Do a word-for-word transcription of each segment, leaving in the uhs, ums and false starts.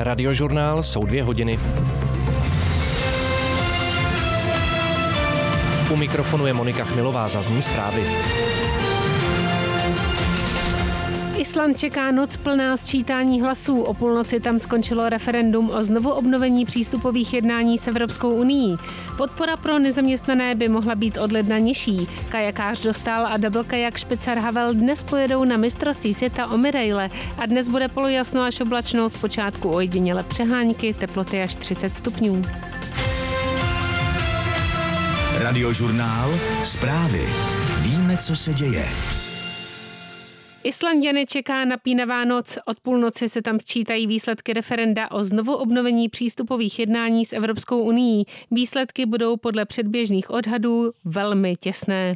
Radiožurnál jsou dvě hodiny. U mikrofonu je Monika Chmilová, zazní zprávy. Island čeká noc plná sčítání hlasů. O půlnoci tam skončilo referendum o znovu obnovení přístupových jednání s Evropskou unií. Podpora pro nezaměstnané by mohla být od ledna nižší. Kajakář Dostál a double kajak Špicar Havel dnes pojedou na mistrovství světa o Mirejle a dnes bude polojasno až oblačno, zpočátku ojediněle přehánky, teploty až třicet stupňů. Radiožurnál, zprávy. Víme, co se děje. Islanďany čeká napínavá noc. Od půlnoci se tam sčítají výsledky referenda o znovu obnovení přístupových jednání s Evropskou unií. Výsledky budou podle předběžných odhadů velmi těsné.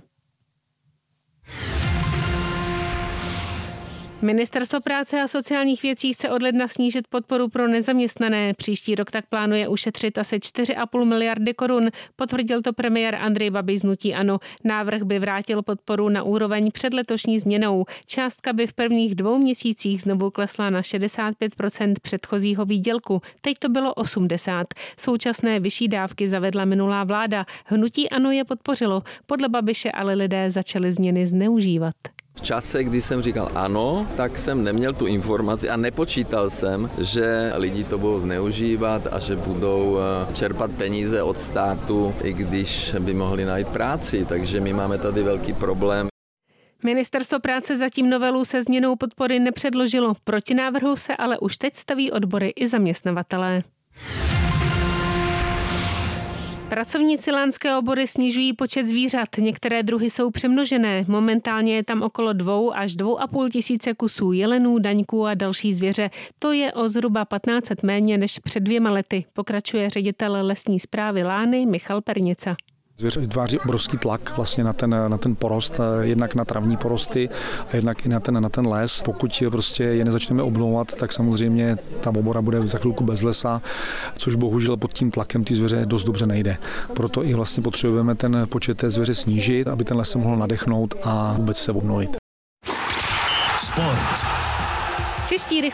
Ministerstvo práce a sociálních věcí chce od ledna snížit podporu pro nezaměstnané. Příští rok tak plánuje ušetřit asi čtyři a půl miliardy korun. Potvrdil to premiér Andrej Babiš z hnutí ANO. Návrh by vrátil podporu na úroveň před letošní změnou. Částka by v prvních dvou měsících znovu klesla na šedesát pět procent předchozího výdělku. Teď to bylo osmdesát. Současné vyšší dávky zavedla minulá vláda. Hnutí ANO je podpořilo. Podle Babiše ale lidé začali změny zneužívat. V čase, kdy jsem říkal ano, tak jsem neměl tu informaci a nepočítal jsem, že lidi to budou zneužívat a že budou čerpat peníze od státu, i když by mohli najít práci. Takže my máme tady velký problém. Ministerstvo práce zatím novelu se změnou podpory nepředložilo. Proti návrhu se ale už teď staví odbory i zaměstnavatelé. Pracovníci lánské obory snižují počet zvířat. Některé druhy jsou přemnožené. Momentálně je tam okolo dvou až dvou a půl tisíce kusů jelenů, daňků a další zvěře. To je o zhruba patnáct set méně než před dvěma lety, pokračuje ředitel lesní správy Lány Michal Pernica. Zvěř vytváří obrovský tlak vlastně na ten, na ten porost, jednak na travní porosty a jednak i na ten, na ten les. Pokud prostě je nezačneme obnovovat, tak samozřejmě ta obora bude za chvilku bez lesa, což bohužel pod tím tlakem ty zvěře dost dobře nejde. Proto i vlastně potřebujeme ten počet té zvěře snížit, aby ten les se mohl nadechnout a vůbec se obnovit. Sport. Čeští